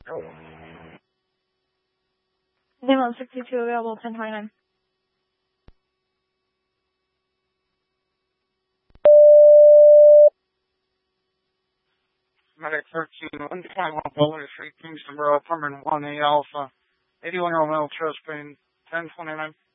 Name 62 available, 1029. Medic 13, 121 Boulder Street, Kingston Borough, Apartment 1A Alpha, 81-year-old male, chest pain, 1029.